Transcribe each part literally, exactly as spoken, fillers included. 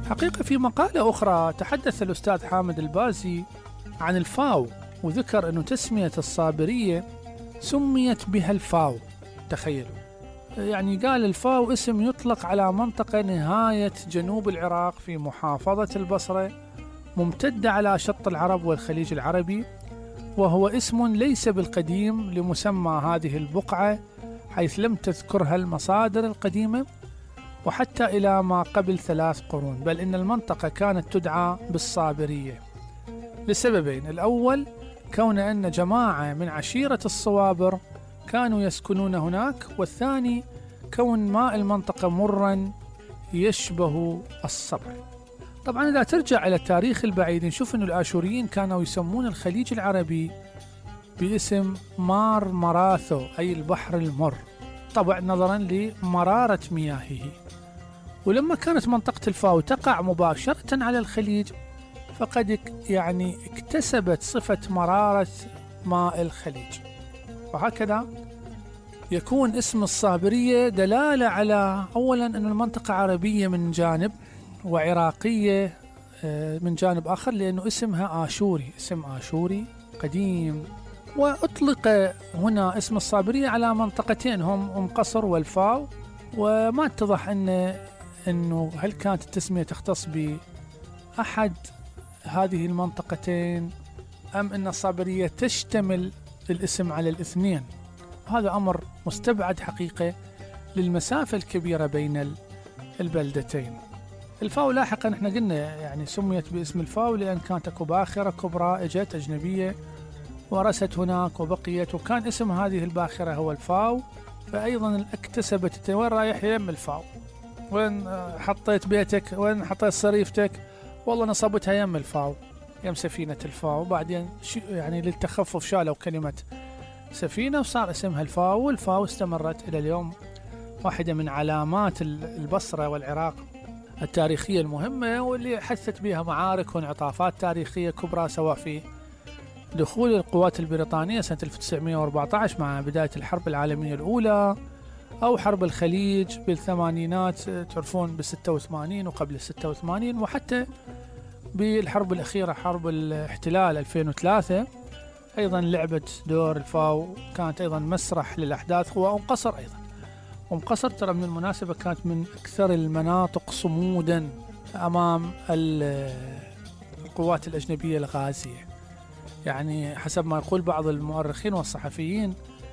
حقيقة في مقالة أخرى تحدث الأستاذ حامد البازي عن الفاو، وذكر أنه تسمية الصابرية سميت بها الفاو. تخيلوا، يعني قال الفاو اسم يطلق على منطقة نهاية جنوب العراق في محافظة البصرة، ممتدة على شط العرب والخليج العربي، وهو اسم ليس بالقديم لمسمى هذه البقعة، حيث لم تذكرها المصادر القديمة وحتى إلى ما قبل ثلاث قرون، بل إن المنطقة كانت تدعى بالصابرية لسببين: الأول كون أن جماعة من عشيرة الصوابر كانوا يسكنون هناك، والثاني كون ماء المنطقة مرا يشبه الصبر. طبعا إذا ترجع إلى التاريخ البعيد نشوف أن الآشوريين كانوا يسمون الخليج العربي باسم مار مراثو، أي البحر المر، طبعا نظرا لمرارة مياهه. ولما كانت منطقة الفاو تقع مباشرة على الخليج فقد يعني اكتسبت صفة مرارة ماء الخليج، وهكذا يكون اسم الصابرية دلالة على أولا أن المنطقة عربية من جانب وعراقية من جانب آخر، لأنه اسمها آشوري، اسم آشوري قديم. وأطلق هنا اسم الصابرية على منطقتين هم أم قصر والفاو، وما اتضح أن أنه هل كانت التسمية تختص بأحد هذه المنطقتين أم أن الصابرية تشتمل الاسم على الاثنين. هذا أمر مستبعد حقيقة للمسافة الكبيرة بين البلدتين. الفاو لاحقا احنا قلنا يعني سميت باسم الفاو لأن كانت اكو باخرة كبرى اجت أجنبية ورست هناك وبقيت، وكان اسم هذه الباخرة هو الفاو، فأيضا اكتسبت وين رايح يم الفاو، وين حطيت بيتك، وين حطيت صريفتك، والله نصبتها يم الفاو، يم سفينة الفاو. بعدين يعني للتخفف شالوا كلمة سفينة وصار اسمها الفاو، والفاو استمرت إلى اليوم واحدة من علامات البصرة والعراق التاريخية المهمة، واللي حثت بها معارك وانعطافات تاريخية كبرى، سواء في دخول القوات البريطانية سنة ألف وتسعمائة وأربعة عشر مع بداية الحرب العالمية الأولى، أو حرب الخليج بالثمانينات تعرفون بالستة وثمانين وقبل الستة وثمانين، وحتى بالحرب الأخيرة حرب الاحتلال ألفين وثلاثة أيضا لعبت دور الفاو، كانت أيضا مسرح للأحداث. وأم قصر أيضا، أم قصر ترى من المناسبة كانت من أكثر المناطق صمودا أمام القوات الأجنبية الغازية، يعني حسب ما يقول بعض المؤرخين والصحفيين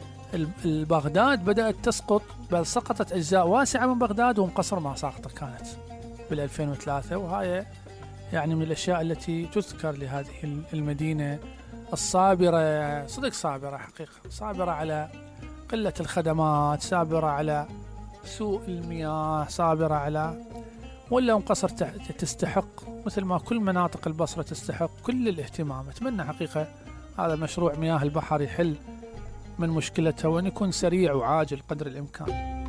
البغداد بدأت تسقط، بل سقطت أجزاء واسعة من بغداد وأم قصر ما ساقطة كانت بالألفين وثلاثة. وهي يعني من الأشياء التي تذكر لهذه المدينة الصابرة، صدق صابرة حقيقة، صابرة على قلة الخدمات، صابرة على سوء المياه، صابرة على ولا أم قصر تستحق مثل ما كل مناطق البصرة تستحق كل الاهتمام. أتمنى حقيقة هذا مشروع مياه البحر يحل من مشكلتها وأن يكون سريع وعاجل قدر الإمكان.